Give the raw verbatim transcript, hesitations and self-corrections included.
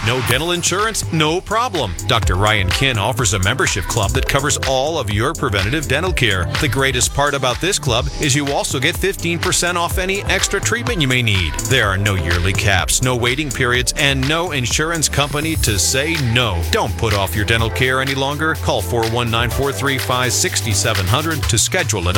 No dental insurance? No problem. Doctor Ryan Kin offers a membership club that covers all of your preventative dental care. The greatest part about this club is you also get fifteen percent off any extra treatment you may need. There are no yearly caps, no waiting periods, and no insurance company to say no. Don't put off your dental care any longer. Call four one nine, four three five, six seven zero zero to schedule an